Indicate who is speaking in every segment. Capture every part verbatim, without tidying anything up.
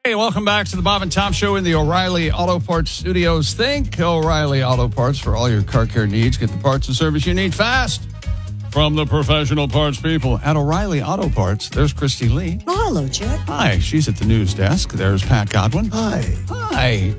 Speaker 1: Hey, welcome back to the Bob and Tom Show in the O'Reilly Auto Parts Studios. Think O'Reilly Auto Parts for all your car care needs. Get the parts and service you need fast from the professional parts people at O'Reilly Auto Parts. There's Christy Lee.
Speaker 2: Oh, hello, Chad.
Speaker 1: Hi, she's at the news desk. There's Pat Godwin.
Speaker 3: Hi.
Speaker 1: Hi.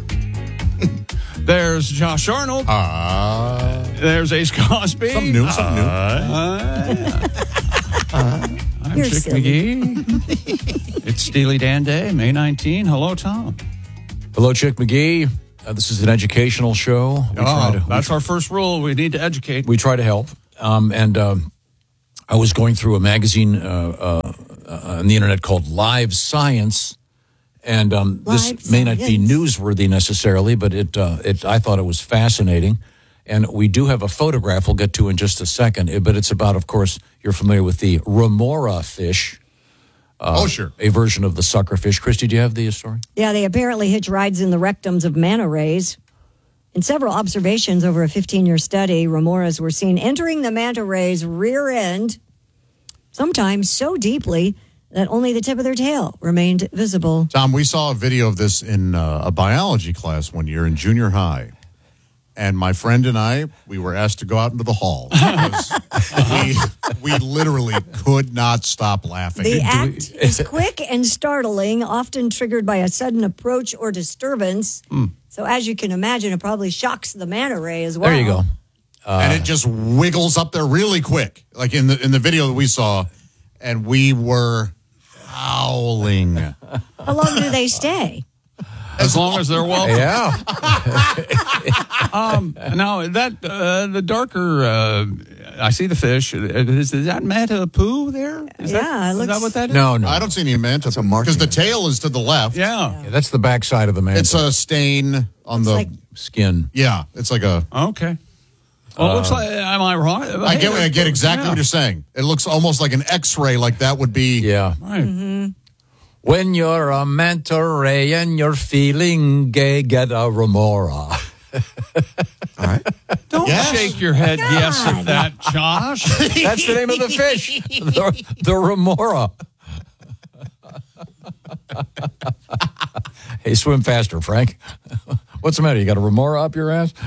Speaker 1: There's Josh Arnold.
Speaker 3: Uh,
Speaker 1: There's Ace Cosby.
Speaker 3: Something new, something new.
Speaker 1: Uh, uh, I'm
Speaker 2: You're
Speaker 1: Chick
Speaker 2: silly.
Speaker 1: McGee. It's Steely Dan Day, May nineteenth. Hello, Tom.
Speaker 4: Hello, Chick McGee. Uh, this is an educational show. We
Speaker 1: Oh,
Speaker 4: to,
Speaker 1: that's
Speaker 4: we,
Speaker 1: our first rule. We need to educate.
Speaker 4: we try to help. Um, and um, I was going through a magazine uh, uh, uh, on the internet called Live Science. And um, this
Speaker 2: Live
Speaker 4: may not be
Speaker 2: Science.
Speaker 4: newsworthy necessarily, but it, uh, it I thought it was fascinating. And we do have a photograph we'll get to in just a second. But it's about, of course, you're familiar with the remora fish. Uh,
Speaker 3: oh, sure.
Speaker 4: A version of the suckerfish. Christy, do you have the story?
Speaker 2: Yeah, they apparently hitch rides in the rectums of manta rays. In several observations over a fifteen-year study, remoras were seen entering the manta ray's rear end, sometimes so deeply that only the tip of their tail remained visible.
Speaker 3: Tom, we saw a video of this in uh, a biology class one year in junior high. And my friend and I, we were asked to go out into the hall because we, we literally could not stop laughing.
Speaker 2: The act is quick and startling, often triggered by a sudden approach or disturbance.
Speaker 4: Mm.
Speaker 2: So as you can imagine, it probably shocks the manta ray as well.
Speaker 4: There you go.
Speaker 3: and it just wiggles up there really quick, like in the in the video that we saw, and we were howling.
Speaker 2: How long do they stay?
Speaker 1: As long as they're welcome.
Speaker 4: Yeah.
Speaker 1: Um, now, that, uh, the darker, uh, I see the fish. Is, is that manta poo there? Is
Speaker 2: Yeah,
Speaker 1: that,
Speaker 2: it
Speaker 1: is
Speaker 2: looks-
Speaker 1: that what that is?
Speaker 4: No, no.
Speaker 3: I don't see any manta
Speaker 4: a marking.
Speaker 3: because the tail is to the left.
Speaker 1: Yeah.
Speaker 4: Yeah, that's the backside of the manta.
Speaker 3: It's a stain on the
Speaker 2: like-
Speaker 4: skin.
Speaker 3: yeah. It's like a.
Speaker 1: Okay. Well, it looks like, am I wrong?
Speaker 3: I get I get exactly
Speaker 1: Yeah.
Speaker 3: what you're saying. It looks almost like an X-ray, like that would be.
Speaker 4: Yeah.
Speaker 1: Right.
Speaker 2: Mm-hmm.
Speaker 4: When you're a manta ray and you're feeling gay, get a remora.
Speaker 3: All right.
Speaker 1: Don't
Speaker 3: Yes.
Speaker 1: shake your head yes at that, Josh.
Speaker 4: That's the name of the fish. The, the remora. Hey, swim faster, Frank. What's the matter? You got a remora up your ass?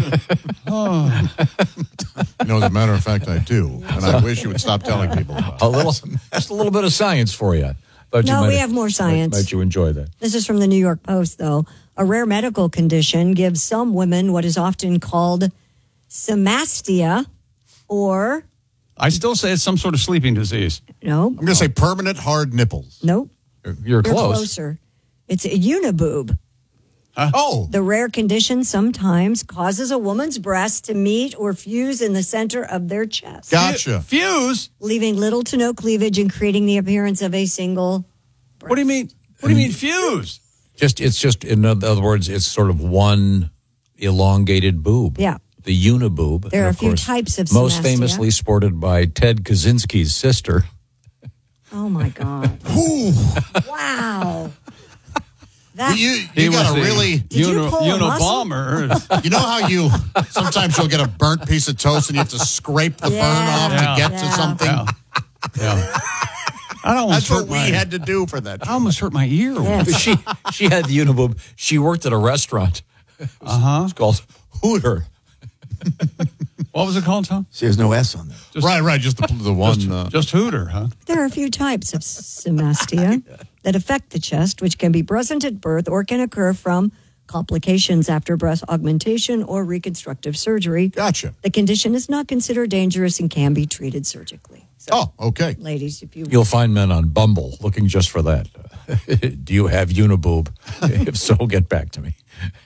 Speaker 3: You know, as a matter of fact, I do, and I wish you would stop telling people about it.
Speaker 4: A little, just a little bit of science for you. Thought you
Speaker 2: No,
Speaker 4: might
Speaker 2: we have more science.
Speaker 4: Might, might you enjoy that?
Speaker 2: This is from the New York Post, though. A rare medical condition gives some women what is often called symastia, or,
Speaker 1: I still say it's some sort of sleeping disease.
Speaker 2: no,
Speaker 3: I'm going to say permanent hard nipples.
Speaker 2: nope,
Speaker 4: You're, you're
Speaker 2: you're
Speaker 4: close.
Speaker 2: closer. It's a uniboob.
Speaker 3: Oh,
Speaker 2: The rare condition sometimes causes a woman's breast to meet or fuse in the center of their chest,
Speaker 3: gotcha.
Speaker 1: Fuse?
Speaker 2: leaving little to no cleavage and creating the appearance of a single breast.
Speaker 1: What do you mean? What do you mean fuse?
Speaker 4: Just it's just in other words, it's sort of one elongated boob.
Speaker 2: Yeah.
Speaker 4: The uniboob.
Speaker 2: There
Speaker 4: and
Speaker 2: are
Speaker 4: of
Speaker 2: a few
Speaker 4: course,
Speaker 2: types of
Speaker 4: most
Speaker 2: symastia.
Speaker 4: famously sported by Ted Kaczynski's sister.
Speaker 2: Oh, my God.
Speaker 3: Ooh,
Speaker 2: Wow. That,
Speaker 3: you
Speaker 1: He
Speaker 3: you got
Speaker 1: was
Speaker 3: to
Speaker 1: a
Speaker 3: really.
Speaker 2: Did you pull a muscle?
Speaker 1: Unabomber.
Speaker 3: You know how you sometimes you'll get a burnt piece of toast and you have to scrape the burn
Speaker 2: Yeah.
Speaker 3: off
Speaker 1: Yeah.
Speaker 3: to get
Speaker 2: Yeah.
Speaker 3: to something.
Speaker 1: Yeah. Yeah. I almost
Speaker 3: That's
Speaker 1: hurt
Speaker 3: what we
Speaker 1: my,
Speaker 3: had to do for that.
Speaker 1: I almost hurt my ear.
Speaker 2: Yes.
Speaker 4: she she had the uniboob. She worked at a restaurant.
Speaker 1: Uh huh.
Speaker 4: It's called Hooter.
Speaker 1: What was it called, Tom?
Speaker 5: See, there's no S on there.
Speaker 1: Just,
Speaker 3: right, right. Just the, the one.
Speaker 1: Just,
Speaker 3: uh,
Speaker 1: just Hooter, huh?
Speaker 2: There are a few types of symastia that affect the chest, which can be present at birth or can occur from complications after breast augmentation or reconstructive surgery.
Speaker 3: gotcha.
Speaker 2: The condition is not considered dangerous and can be treated surgically. So,
Speaker 3: Oh, okay.
Speaker 2: ladies, if you
Speaker 4: You'll find men on Bumble looking just for that. Do you have uniboob? If so, get back to me.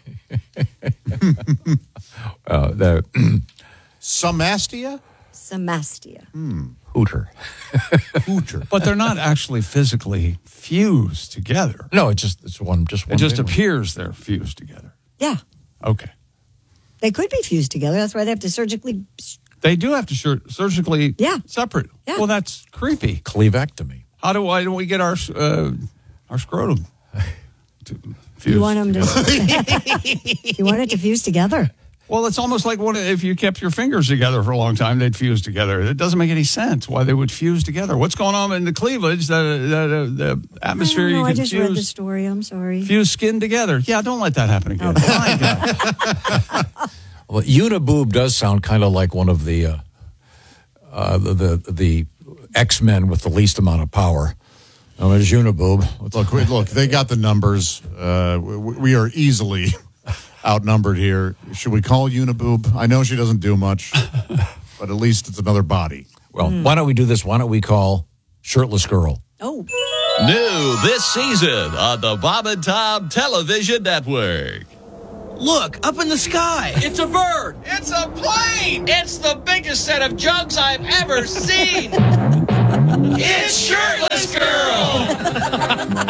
Speaker 4: uh, the
Speaker 3: Somastia?
Speaker 2: symastia.
Speaker 4: Hooter.
Speaker 3: Hooter.
Speaker 1: But they're not actually physically fused together.
Speaker 4: No, it just it's one just one.
Speaker 1: It just
Speaker 4: big one.
Speaker 1: appears they're fused together.
Speaker 2: Yeah,
Speaker 1: Okay.
Speaker 2: they could be fused together. That's why they have to surgically.
Speaker 1: They do have to sur- surgically
Speaker 2: Yeah.
Speaker 1: separate.
Speaker 2: Yeah.
Speaker 1: Well, that's creepy.
Speaker 4: Cleavectomy.
Speaker 1: How do why don't we get our uh, our scrotum to fuse?
Speaker 2: You want them to? you want it to fuse together?
Speaker 1: Well, it's almost like one, if you kept your fingers together for a long time, they'd fuse together. It doesn't make any sense why they would fuse together. What's going on in the cleavage, the, the, the atmosphere
Speaker 2: I don't know,
Speaker 1: you
Speaker 2: I
Speaker 1: can
Speaker 2: just
Speaker 1: fuse,
Speaker 2: read the story. I'm sorry.
Speaker 1: fuse skin together. Yeah, don't let that happen again.
Speaker 2: Okay.
Speaker 1: My God.
Speaker 4: Well, uniboob does sound kind of like one of the uh, uh, the, the the X-Men with the least amount of power. Oh, there's uniboob.
Speaker 3: Look, we- look, they got the numbers. Uh, we, we are easily outnumbered here. Should we call Uniboob? I know she doesn't do much, but at least it's another body.
Speaker 4: Well, why don't we do this? Why don't we call Shirtless Girl?
Speaker 2: Oh,
Speaker 5: New this season on the Bob and Tom Television Network.
Speaker 6: Look, up in the sky.
Speaker 7: It's a bird. It's a plane. It's the biggest set of jugs I've ever seen. It's Shirtless Girl.